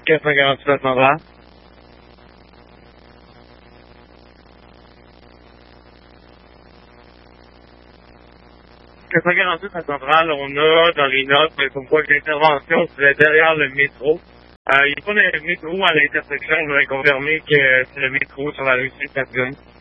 448 à Centrale. 448 à Centrale, on a dans les notes comme quoi que l'intervention serait derrière le métro. Il n'y a pas de métro à l'intersection, je voudrais confirmer que c'est le métro sur la rue Sainte-Catherine.